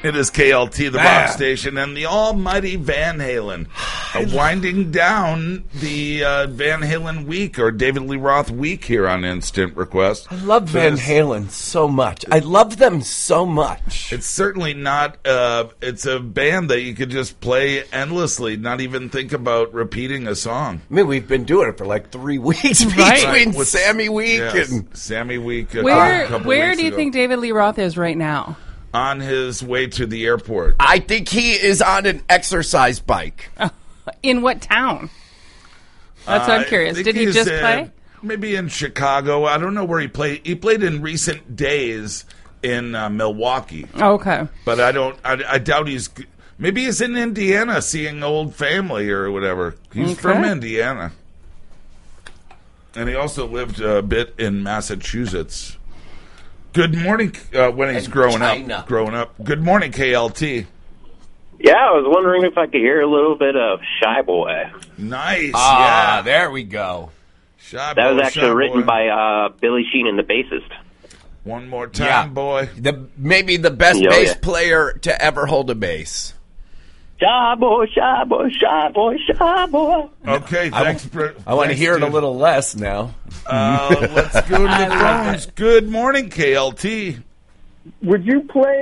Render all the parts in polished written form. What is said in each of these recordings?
It is KLT, the rock station, and the almighty Van Halen. Winding down the Van Halen week, or David Lee Roth week here on Instant Request. I love Van Halen so much. I love them so much. It's certainly not, it's a band that you could just play endlessly, not even think about repeating a song. I mean, we've been doing it for like 3 weeks between Sammy Week and Sammy Week. Where do you think David Lee Roth is right now? On his way to the airport. I think he is on an exercise bike. In what town? That's what I'm curious. Did he just play? Maybe in Chicago. I don't know where he played. He played in recent days in Milwaukee. Oh, okay. But I doubt he's... Maybe he's in Indiana seeing old family or whatever. He's from Indiana. And he also lived a bit in Massachusetts. Good morning, when he's growing up. Good morning, KLT. Yeah, I was wondering if I could hear a little bit of Shy Boy. Nice, there we go. That was actually written by Billy Sheehan, the bassist. One more time, boy. Maybe the best bass player to ever hold a bass. Shy boy, shy boy, shy boy, shy boy. Okay, thanks. I want to hear it a little less now. Let's go to the phones. Good morning, KLT. Would you play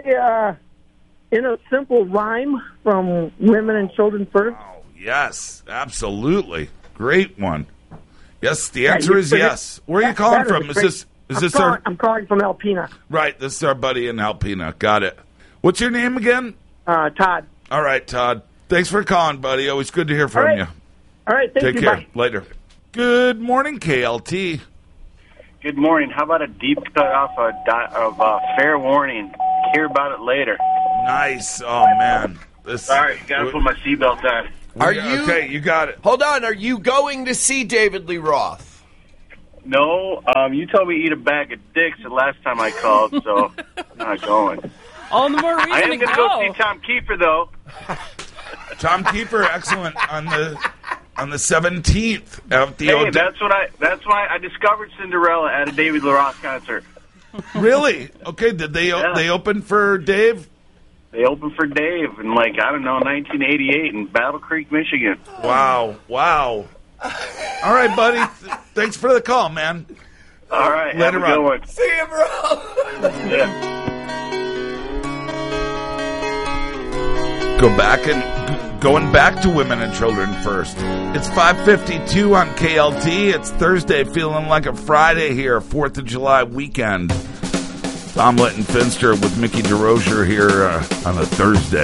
In a Simple Rhyme from Women and Children First? Oh, yes, absolutely. Great one. Yes, the answer is yes. Where are you calling from? I'm calling from Alpena. Right, this is our buddy in Alpena. Got it. What's your name again? Todd. All right, Todd. Thanks for calling, buddy. Always good to hear from you. All right, thank you. Take care. Bye. Later. Good morning, KLT. Good morning. How about a deep cut off of Fair Warning? Hear about it later. Nice. Oh, man. Sorry, got to put my seatbelt on. Okay, you got it. Hold on. Are you going to see David Lee Roth? No, you told me to eat a bag of dicks the last time I called, so I'm not going. All the more reason I am going to go see Tom Kiefer, though. Tom Kiefer, excellent, on the 17th. That's why I discovered Cinderella at a David Lee Roth concert. Really? Okay, did they open for Dave? They opened for Dave in, 1988 in Battle Creek, Michigan. Wow. All right, buddy. Thanks for the call, man. All right, later have a good on. one. See you, bro. Yeah. Going back to Women and Children First. It's 5:52 on KLT. It's Thursday, feeling like a Friday here, 4th of July weekend. Tom Litton Finster with Mickey DeRozier here on a Thursday.